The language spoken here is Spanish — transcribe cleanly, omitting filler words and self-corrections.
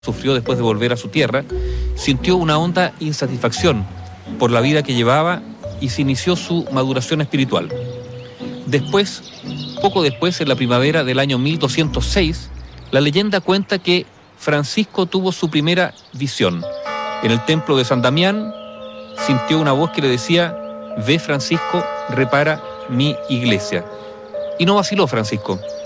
sufrió después de volver a su tierra, sintió una honda insatisfacción por la vida que llevaba y se inició su maduración espiritual. Después, poco después, en la primavera del año 1206, la leyenda cuenta que Francisco tuvo su primera visión. En el templo de San Damián sintió una voz que le decía: «Ve, Francisco, repara mi iglesia». Y no vaciló Francisco.